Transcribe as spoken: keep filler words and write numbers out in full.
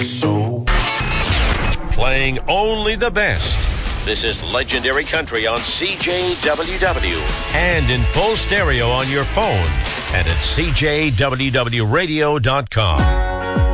So, playing only the best. This is Legendary Country on C J W W and in full stereo on your phone and at C J W W radio dot com.